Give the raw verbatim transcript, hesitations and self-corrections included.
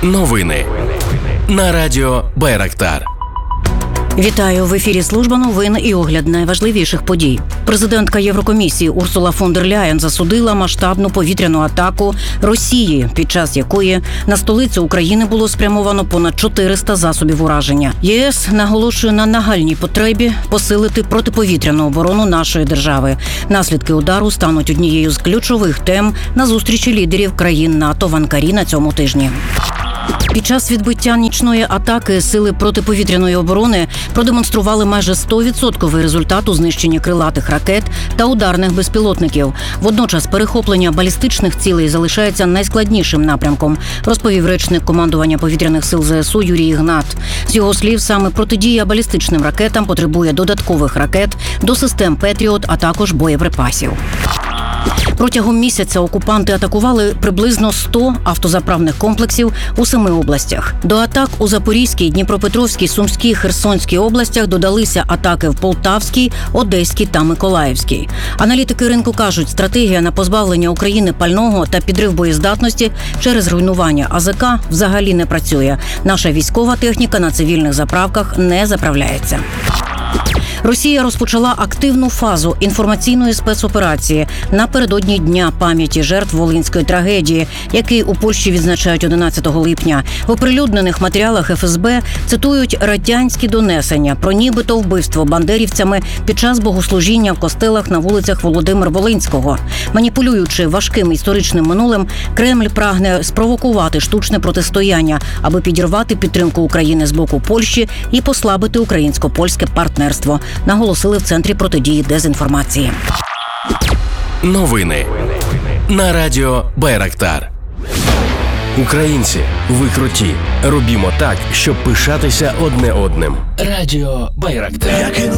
Новини на радіо Байрактар. Вітаю! В ефірі служба новин і огляд найважливіших подій. Президентка Єврокомісії Урсула фон дер Ляєн засудила масштабну повітряну атаку Росії, під час якої на столицю України було спрямовано понад чотириста засобів ураження. ЄС наголошує на нагальній потребі посилити протиповітряну оборону нашої держави. Наслідки удару стануть однією з ключових тем на зустрічі лідерів країн НАТО в Анкарі на цьому тижні. Під час відбиття нічної атаки сили протиповітряної оборони продемонстрували майже сто відсотків результат у знищенні крилатих ракет та ударних безпілотників. Водночас перехоплення балістичних цілей залишається найскладнішим напрямком, розповів речник командування повітряних сил ЗСУ Юрій Ігнат. З його слів, саме протидія балістичним ракетам потребує додаткових ракет до систем «Петріот», а також боєприпасів. Протягом місяця окупанти атакували приблизно сто автозаправних комплексів у семи областях. До атак у Запорізькій, Дніпропетровській, Сумській, Херсонській областях додалися атаки в Полтавській, Одеській та Миколаївській. Аналітики ринку кажуть, стратегія на позбавлення України пального та підрив боєздатності через руйнування АЗК взагалі не працює. Наша військова техніка на цивільних заправках не заправляється. Росія розпочала активну фазу інформаційної спецоперації напередодні Дня пам'яті жертв Волинської трагедії, який у Польщі відзначають одинадцятого липня. В оприлюднених матеріалах еф ес бе цитують радянські донесення про нібито вбивство бандерівцями під час богослужіння в костелах на вулицях Володимир-Волинського. Маніпулюючи важким історичним минулим, Кремль прагне спровокувати штучне протистояння, аби підірвати підтримку України з боку Польщі і послабити українсько-польське партнерство, наголосили в Центрі протидії дезінформації. Новини на радіо Байрактар. Українці, ви круті. Робімо так, щоб пишатися одне одним. Радіо Байрактар.